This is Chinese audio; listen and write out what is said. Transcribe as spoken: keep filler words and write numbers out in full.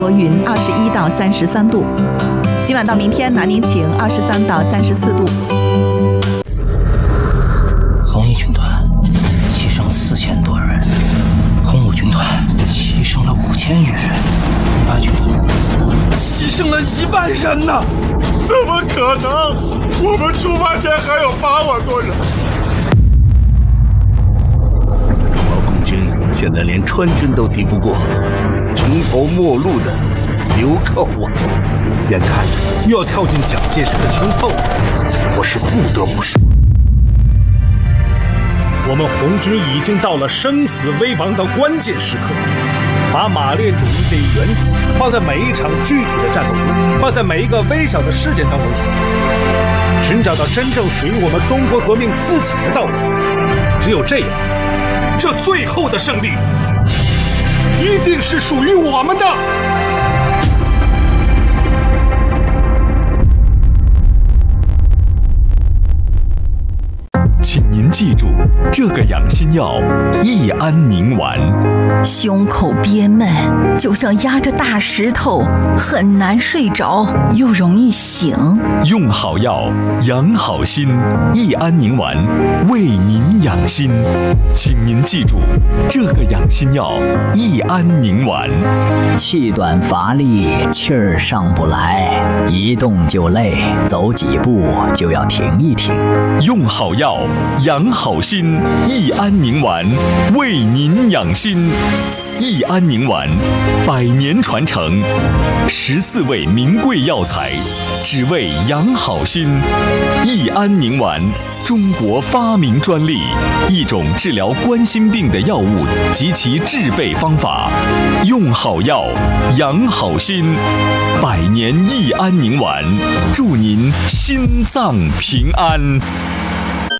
多云，二十一到三十三度。今晚到明天，南宁晴，二十三到三十四度。 红一军团牺牲四千多人，红五军团牺牲了五千余人，红八军团牺牲了一万人呢！ 怎么可能？我们出发前还有八万多人。 中毛共军现在连川军都敌不过，穷途末路的留靠我，眼看着又要跳进蒋介石的圈套了，我是不得不说。 我们红军已经到了生死危亡的关键时刻，把马列主义这一原则放在每一场具体的战斗中，放在每一个微小的事件当中去，寻找到真正属于我们中国革命自己的道路。只有这样，这最后的胜利一定是属于我们的。 请您记住，这个养心药益安宁丸。 胸口憋闷，就像压着大石头，很难睡着，又容易醒。 用好药，养好心。益安宁丸为您养心，请您记住，这个养心药益安宁丸。 气短乏力，气儿上不来，一动就累，走几步就要停一停。 用好药，养好心。益安宁丸为您养心。益安宁丸百年传承，十四味名贵药材，只为养好心。益安宁丸，中国发明专利，一种治疗冠心病的药物及其制备方法。用好药，养好心。百年益安宁丸，祝您心脏平安。